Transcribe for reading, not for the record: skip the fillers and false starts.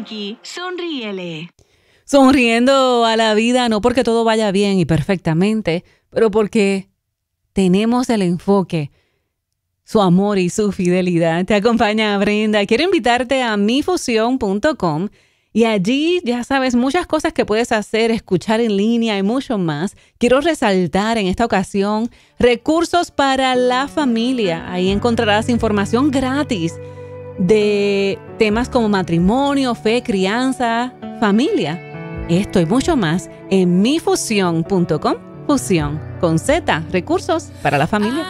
Nikki, sonríele. Sonriendo a la vida, no porque todo vaya bien y perfectamente, pero porque tenemos el enfoque, su amor y su fidelidad. Te acompaña Brenda. Quiero invitarte a mifusión.com y allí ya sabes muchas cosas que puedes hacer, escuchar en línea y mucho más. Quiero resaltar en esta ocasión recursos para la familia. Ahí encontrarás información gratis de temas como matrimonio, fe, crianza, familia. Esto y mucho más en mifusión.com. Fusión con Z, recursos para la familia.